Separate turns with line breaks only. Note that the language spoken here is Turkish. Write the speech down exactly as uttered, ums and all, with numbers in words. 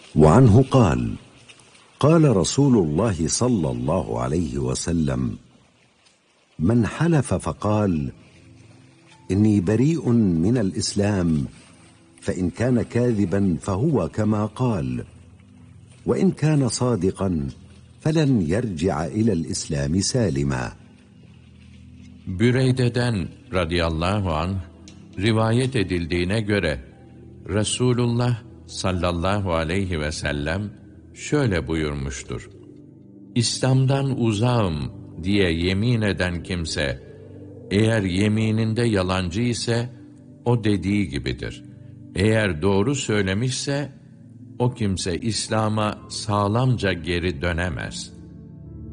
وعنه قال قال رسول الله صلى الله عليه وسلم من حلف فقال إني بريء من الإسلام فإن كان كاذبا فهو كما قال وإن كان صادقا فلن يرجع إلى الإسلام سالما.
Büreyde'den radıyallahu anh rivayet edildiğine göre Resulullah sallallahu aleyhi ve sellem şöyle buyurmuştur: İslam'dan uzağım diye yemin eden kimse, eğer yemininde yalancı ise o dediği gibidir. Eğer doğru söylemişse o kimse İslam'a sağlamca geri dönemez.